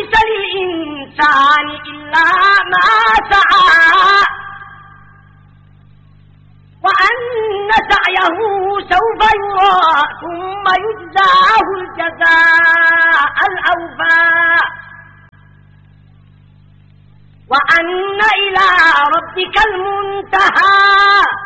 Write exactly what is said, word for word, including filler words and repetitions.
ليس للإنسان إلا ما سعى وأن سعيه سوف يرى ثم يجزاه الجزاء الأوفى وأن إلى ربك المنتهى